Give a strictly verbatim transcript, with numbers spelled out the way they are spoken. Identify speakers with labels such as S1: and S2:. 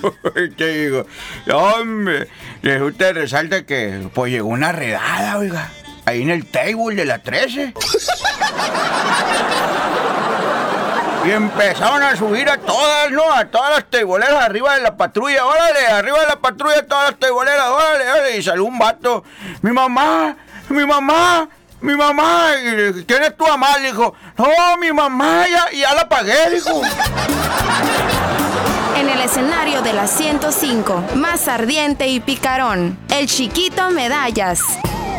S1: Te digo, hombre, resulta y resalta que pues llegó una redada, oiga, ahí en el table de la trece. Y empezaron a subir a todas, ¿no? A todas las teiboleras arriba de la patrulla. ¡Órale! Arriba de la patrulla todas las teiboleras. ¡Órale! ¡Órale! Y salió un vato. ¡Mi mamá! ¡Mi mamá! ¡Mi mamá! Y, ¿quién es tu mamá? Le dijo. No, mi mamá, ya, ya la pagué, dijo.
S2: En el escenario de la ciento cinco, más ardiente y picarón, el Chiquito Medallas.